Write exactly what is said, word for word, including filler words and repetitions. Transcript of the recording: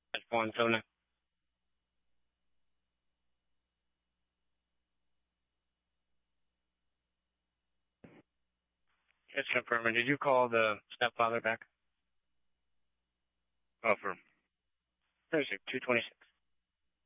That's one seven nine. It's confirming. Did you call the stepfather back? Affirm. thirty-six, two twenty-six.